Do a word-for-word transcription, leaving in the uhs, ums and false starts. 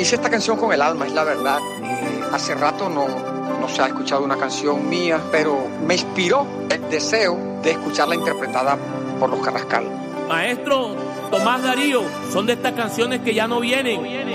Hice esta canción con el alma, es la verdad. Eh, hace rato no, no se ha escuchado una canción mía, pero me inspiró el deseo de escucharla interpretada por los Carrascal. Maestro Tomás Darío, son de estas canciones que ya no vienen.